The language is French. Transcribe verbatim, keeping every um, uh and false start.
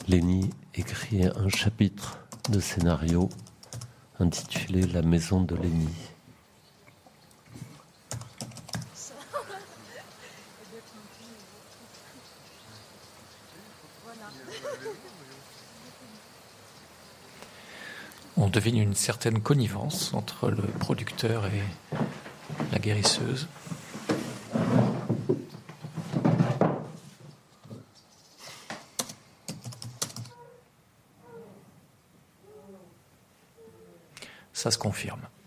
Lenny écrit un chapitre de scénario intitulé La maison de Lenny. On devine une certaine connivence entre le producteur et la guérisseuse. Ça se confirme.